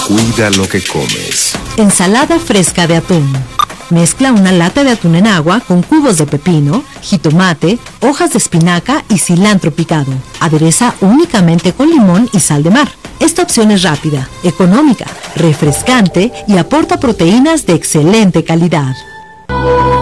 Cuida lo que comes. Ensalada fresca de atún. Mezcla una lata de atún en agua con cubos de pepino, jitomate, hojas de espinaca y cilantro picado. Adereza únicamente con limón y sal de mar. Esta opción es rápida, económica, refrescante y aporta proteínas de excelente calidad.